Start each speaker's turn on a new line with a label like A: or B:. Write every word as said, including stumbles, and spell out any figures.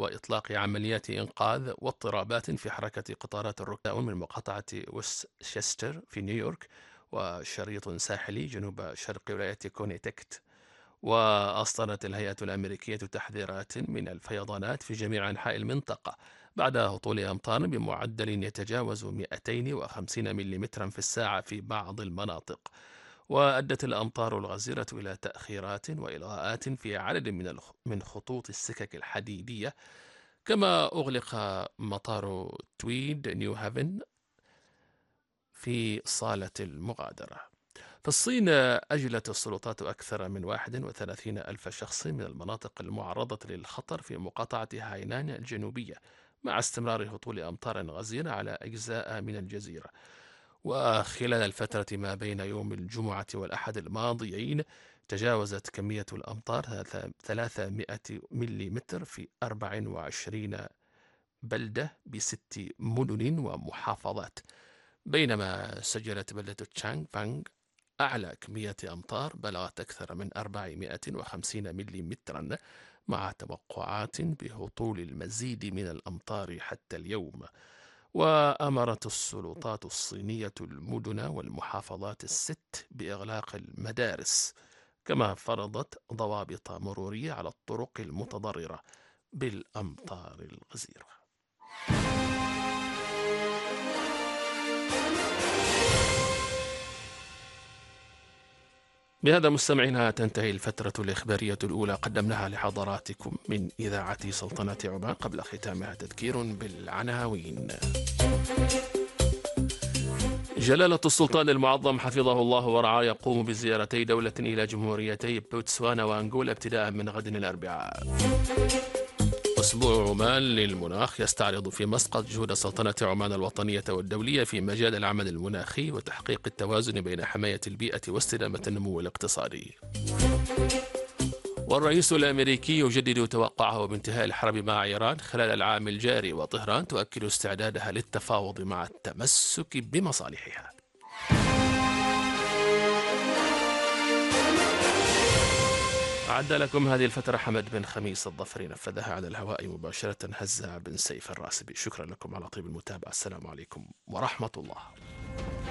A: وإطلاق عمليات إنقاذ واضطرابات في حركة قطارات الركاب من مقاطعة ويستشستر في نيويورك وشريط ساحلي جنوب شرق ولاية كونيتكت. وأصدرت الهيئة الأمريكية تحذيرات من الفيضانات في جميع أنحاء المنطقة بعد هطول أمطار بمعدل يتجاوز مئتين وخمسين ملم في الساعة في بعض المناطق. وأدت الأمطار الغزيرة إلى تأخيرات وإلغاءات في عدد من الخ- من خطوط السكك الحديدية، كما أغلق مطار تويد نيو هافن في صالة المغادرة. في الصين أجلت السلطات أكثر من واحد وثلاثين ألف شخص من المناطق المعرضة للخطر في مقاطعة هاينان الجنوبية، مع استمرار هطول أمطار غزيرة على أجزاء من الجزيرة. وخلال الفترة ما بين يوم الجمعة والأحد الماضيين تجاوزت كمية الأمطار ثلاثمائة ملم في أربع وعشرين بلدة بست مدن ومحافظات، بينما سجلت بلدة تشانغ بانغ أعلى كمية أمطار بلغت أكثر من أربعمائة وخمسين ملم، مع توقعات بهطول المزيد من الأمطار حتى اليوم. وأمرت السلطات الصينية المدن والمحافظات الست بإغلاق المدارس، كما فرضت ضوابط مرورية على الطرق المتضررة بالأمطار الغزيرة. بهذا مستمعينا تنتهي الفترة الإخبارية الأولى قدمناها لحضراتكم من إذاعة سلطنة عمان. قبل ختامها تذكير بالعناوين. جلالة السلطان المعظم حفظه الله ورعاه يقوم بزيارتي دولة إلى جمهوريتي بوتسوانا وأنغولا ابتداء من غد الأربعاء. أسبوع عمان للمناخ يستعرض في مسقط جهود سلطنة عمان الوطنية والدولية في مجال العمل المناخي وتحقيق التوازن بين حماية البيئة واستدامة النمو الاقتصادي. والرئيس الأمريكي يجدد توقعه بانتهاء الحرب مع إيران خلال العام الجاري، وطهران تؤكد استعدادها للتفاوض مع التمسك بمصالحها. أعد لكم هذه الفترة حمد بن خميس الظفري، نفذها على الهواء مباشرة هزاع بن سيف الراسبي. شكرا لكم على طيب المتابعة. السلام عليكم ورحمة الله.